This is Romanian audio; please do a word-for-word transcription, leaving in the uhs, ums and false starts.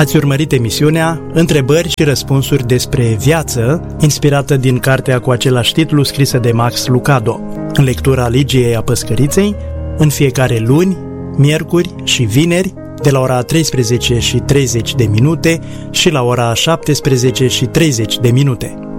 Ați urmărit emisiunea Întrebări și răspunsuri despre viață, inspirată din cartea cu același titlu scrisă de Max Lucado, în lectura Ligiei Apăscăriței, în fiecare luni, miercuri și vineri, de la ora treisprezece și treizeci de minute și la ora șaptesprezece și treizeci de minute.